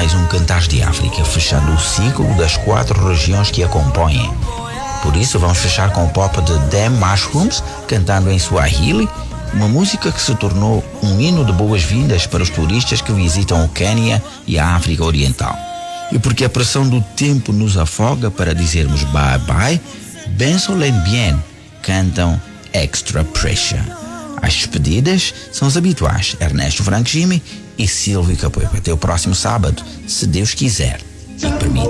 mais um Cantares de África, fechando o ciclo das 4 regiões que a compõem. Por isso vamos fechar com o pop de Them Mushrooms, cantando em Swahili, uma música que se tornou um hino de boas-vindas para os turistas que visitam o Quênia e a África Oriental. E porque a pressão do tempo nos afoga para dizermos bye-bye, Bensolen Bien cantam Extra Pressure. As despedidas são as habituais, Ernesto Frank Jimmy e Silvio Capoeira. Até o próximo sábado, se Deus quiser e permite.